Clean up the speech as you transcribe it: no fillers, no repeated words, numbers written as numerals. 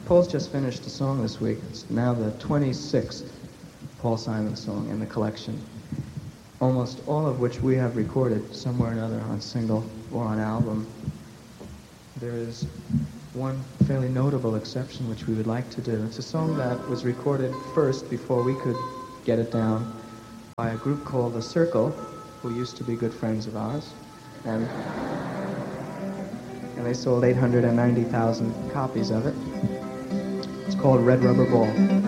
Paul's just finished a song this week. It's now the 26th Paul Simon song in the collection, almost all of which we have recorded somewhere or another on single or on album. There is one fairly notable exception which we would like to do. It's a song that was recorded first before we could get it down by a group called The Circle, who used to be good friends of ours, and they sold 890,000 copies of it. It's called Red Rubber Ball.